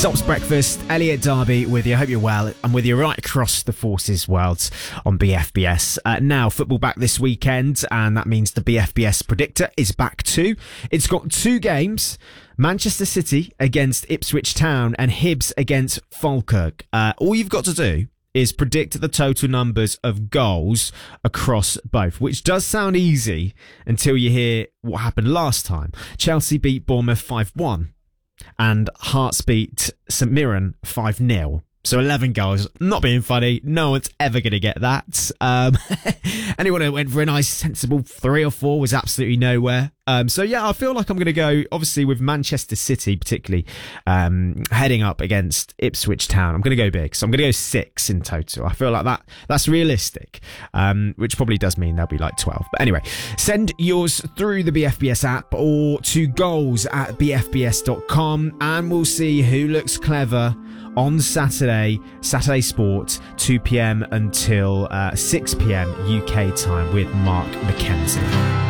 Sops Breakfast, Elliot Darby with you. I hope you're well. I'm with you right across the Forces world on BFBS. Now, football back this weekend, and that means the BFBS Predictor is back too. It's got two games. Manchester City against Ipswich Town and Hibs against Falkirk. All you've got to do is predict the total numbers of goals across both, which does sound easy until you hear what happened last time. Chelsea beat Bournemouth 5-1 and Hearts beat St Mirren 5-0. So 11 goals. Not being funny. No one's ever going to get that. Anyone who went for a nice sensible 3 or 4 was absolutely nowhere. So yeah, I feel like I'm going to go, obviously, with Manchester City particularly heading up against Ipswich Town. I'm going to go big. So I'm going to go 6 in total. I feel like that's realistic, which probably does mean there'll be like 12. But anyway, send yours through the BFBS app or to goals@bfbs.com, and we'll see who looks clever on Saturday Sport, 2 p.m. until 6 p.m. UK time with Mark McKenzie.